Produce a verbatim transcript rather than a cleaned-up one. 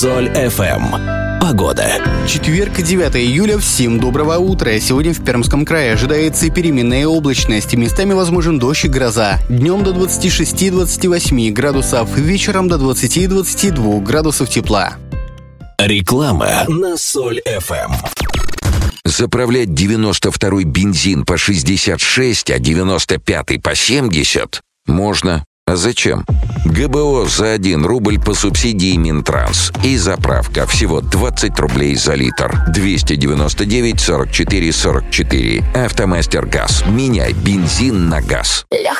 Соль эф эм. Погода. Четверг, девятое июля. Всем доброго утра. Сегодня в Пермском крае ожидается переменная облачность. Местами возможен дождь и гроза. Днем до двадцати шести - двадцати восьми градусов. Вечером до двадцати - двадцати двух градусов тепла. Реклама на Соль эф эм. Заправлять девяносто второй бензин по шестьдесят шесть, а девяносто пятый по семьдесят можно. А зачем? ГБО за один рубль по субсидии Минтранс. И заправка всего двадцать рублей за литр. двести девяносто девять сорок четыре сорок четыре. Автомастер Газ. Меняй бензин на газ.